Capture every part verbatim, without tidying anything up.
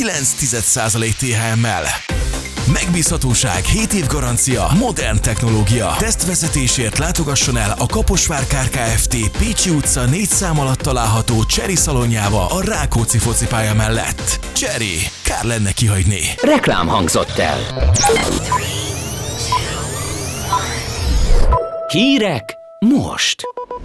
kilenc egész egy százalék té há emmel. Megbízhatóság, hét év garancia, modern technológia. Tesztvezetésért látogasson el a Kaposvár Kft. Pécsi utca négy szám alatt található Cherry szalonjába a Rákóczi focipálya mellett. Cherry, kár lenne kihagyni. Reklám hangzott el. Hírek most.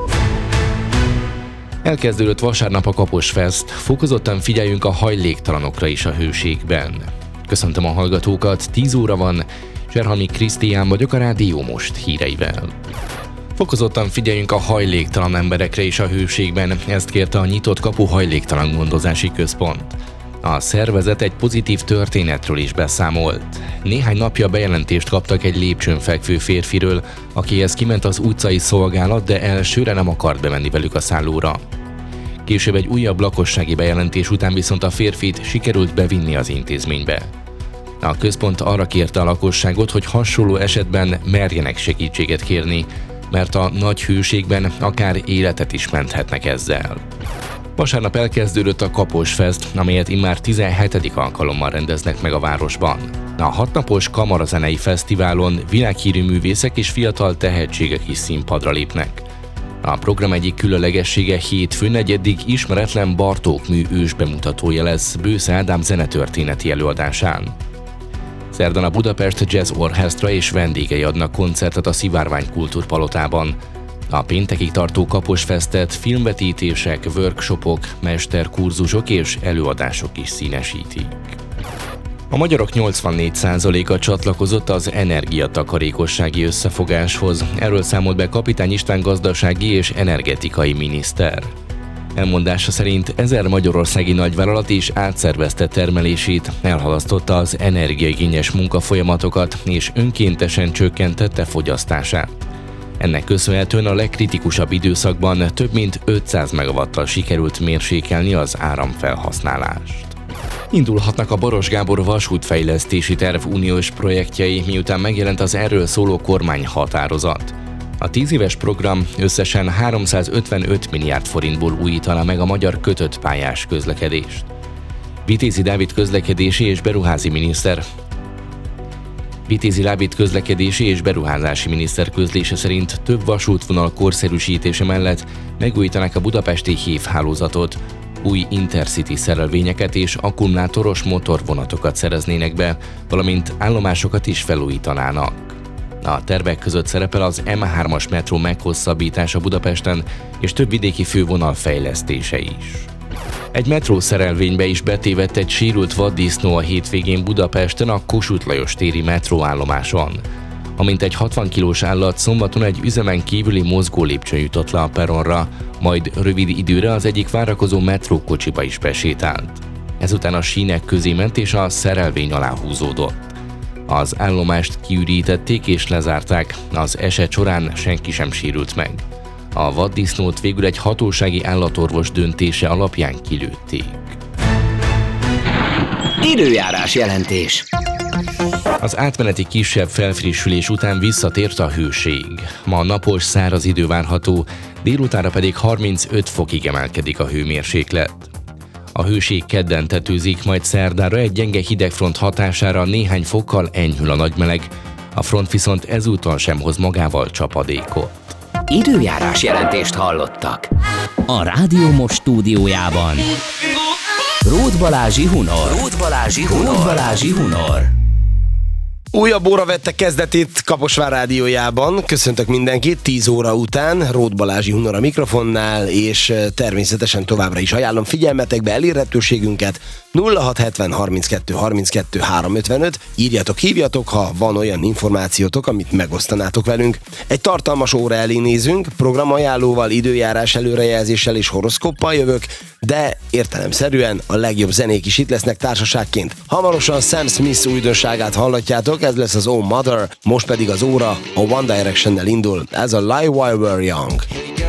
Elkezdődött vasárnap a Kaposfest, fokozottan figyeljünk a hajléktalanokra is a hőségben. Köszöntöm a hallgatókat, tíz óra van, Zserhalmi Krisztián vagyok a Rádió Most híreivel. Fokozottan figyeljünk a hajléktalan emberekre is a hőségben, ezt kérte a Nyitott Kapu Hajléktalan Gondozási Központ. A szervezet egy pozitív történetről is beszámolt. Néhány napja bejelentést kaptak egy lépcsőn fekvő férfiről, akihez kiment az utcai szolgálat, de elsőre nem akart bemenni velük a szállóra. Később egy újabb lakossági bejelentés után viszont a férfit sikerült bevinni az intézménybe. A központ arra kérte a lakosságot, hogy hasonló esetben merjenek segítséget kérni, mert a nagy hőségben akár életet is menthetnek ezzel. Vasárnap elkezdődött a Kaposfest, amelyet immár tizenhetedik alkalommal rendeznek meg a városban. A hatnapos kamarazenei fesztiválon világhírű művészek és fiatal tehetségek is színpadra lépnek. A program egyik különlegessége hétfőn egy eddig ismeretlen Bartók mű ősbemutatója lesz Bősze Ádám zenetörténeti előadásán. Szerdán a Budapest Jazz Orchestra és vendégei adnak koncertet a Szivárvány Kultúrpalotában. A péntekig tartó Kaposfestet filmvetítések, workshopok, mesterkurzusok és előadások is színesítik. A magyarok nyolcvannégy százaléka csatlakozott az energiatakarékossági összefogáshoz, erről számolt be Kapitány István gazdasági és energetikai miniszter. Elmondása szerint ezer magyarországi nagyvállalat is átszervezte termelését, elhalasztotta az energiaigényes munkafolyamatokat és önkéntesen csökkentette fogyasztását. Ennek köszönhetően a legkritikusabb időszakban több mint ötszáz megawattal sikerült mérsékelni az áramfelhasználást. Indulhatnak a Baros Gábor vasútfejlesztési terv uniós projektjei, miután megjelent az erről szóló kormányhatározat. A tíz éves program összesen háromszázötvenöt milliárd forintból újítaná meg a magyar kötött pályás közlekedést. Vitézi Dávid közlekedési és beruházi miniszter Vitézi Dávid közlekedési és beruházási miniszter közlése szerint több vasútvonal korszerűsítése mellett megújítanák a budapesti hévhálózatot, új intercity szerelvényeket és akkumulátoros motorvonatokat szereznének be, valamint állomásokat is felújítanának. A tervek között szerepel az em hármas metró meghosszabbítása Budapesten és több vidéki fővonal fejlesztése is. Egy metrószerelvénybe is betévedt egy sérült vaddisznó a hétvégén Budapesten a Kossuth Lajos téri metróállomáson. Amint egy hatvan kilós állat szombaton egy üzemen kívüli mozgólépcsőn jutott le a perronra, majd rövid időre az egyik várakozó metrókocsiba is besétált. Ezután a sínek közé ment és a szerelvény alá húzódott. Az állomást kiürítették és lezárták, az eset során senki sem sérült meg. A vaddisznót végül egy hatósági állatorvos döntése alapján kilőtték. Időjárás jelentés. Az átmeneti kisebb felfrissülés után visszatért a hőség. Ma napos, száraz idő várható, délutánra pedig harmincöt fokig emelkedik a hőmérséklet. A hőség kedden tetőzik, majd szerdára egy gyenge hidegfront hatására néhány fokkal enyhül a nagymeleg, a front viszont ezúttal sem hoz magával csapadékot. Időjárás jelentést hallottak. A Rádió Most stúdiójában Róth Balázsi Hunor. Róth Balázsi Hunor. Róth Balázsi Hunor. Újabb óra vette kezdetét Kaposvár rádiójában. Köszöntök mindenkit tíz óra után. Róth Balázsi Hunor a mikrofonnál, és természetesen továbbra is ajánlom figyelmetekbe elérhetőségünket nulla hat hetven harminckettő harminckettő háromszázötvenöt. Írjatok, hívjatok, ha van olyan információtok, amit megosztanátok velünk. Egy tartalmas óra elé nézünk, programajánlóval, időjárás előrejelzéssel és horoszkóppal jövök, de értelemszerűen a legjobb zenék is itt lesznek társaságként. Hamarosan Sam Smith újdonságát hallatjátok, ez lesz az Oh Mother, most pedig az óra a One Directionnel indul, ez a Live While We're Young.